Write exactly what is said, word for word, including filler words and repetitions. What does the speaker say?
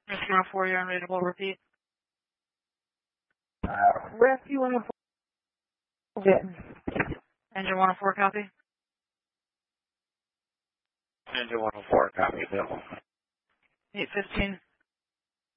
Rescue one oh four, you're unreadable. Repeat. Uh, Rescue one oh four. Engine one oh four, copy. Engine one oh four, copy, Bill. eight fifteen.